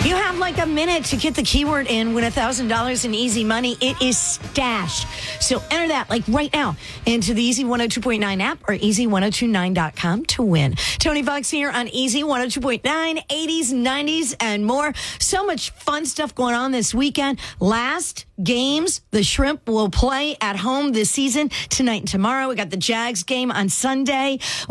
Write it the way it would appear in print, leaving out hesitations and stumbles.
You have like a minute to get the keyword in, win $1,000 in easy money. It is stash. So enter that like right now into the Easy 102.9 app or easy1029.com to win. Tony Fox here on Easy 102.9, 80s, 90s, and more. So much fun stuff going on this weekend. Last games, the Shrimp will play at home this season tonight and tomorrow. We got the Jags game on Sunday.